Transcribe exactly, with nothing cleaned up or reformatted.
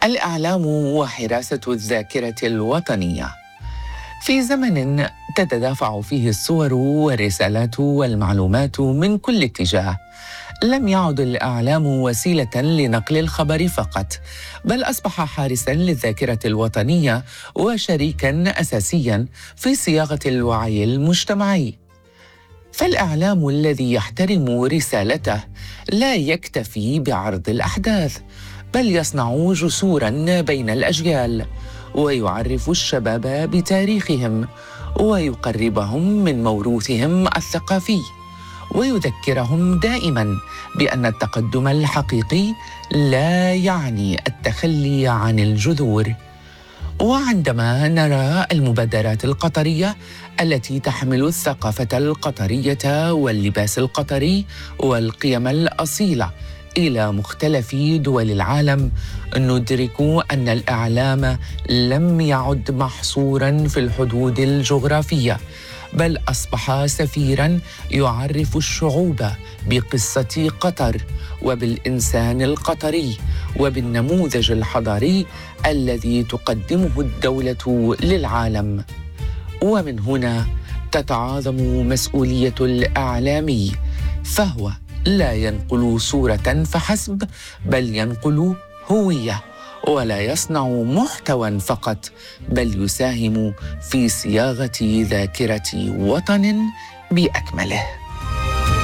الإعلام وحراسة الذاكرة الوطنية. في زمن تتدافع فيه الصور والرسالات والمعلومات من كل اتجاه، لم يعد الإعلام وسيلة لنقل الخبر فقط، بل أصبح حارساً للذاكرة الوطنية وشريكاً أساسياً في صياغة الوعي المجتمعي. فالإعلام الذي يحترم رسالته لا يكتفي بعرض الأحداث، بل يصنع جسوراً بين الأجيال، ويعرف الشباب بتاريخهم، ويقربهم من موروثهم الثقافي، ويذكرهم دائماً بأن التقدم الحقيقي لا يعني التخلي عن الجذور. وعندما نرى المبادرات القطرية التي تحمل الثقافة القطرية واللباس القطري والقيم الأصيلة إلى مختلف دول العالم، ندرك أن الإعلام لم يعد محصوراً في الحدود الجغرافية، بل أصبح سفيراً يعرف الشعوب بقصة قطر وبالإنسان القطري وبالنموذج الحضاري الذي تقدمه الدولة للعالم. ومن هنا تتعاظم مسؤولية الإعلامي، فهو لا ينقل صورة فحسب، بل ينقل هوية، ولا يصنع محتوى فقط، بل يساهم في صياغة ذاكرة وطن بأكمله.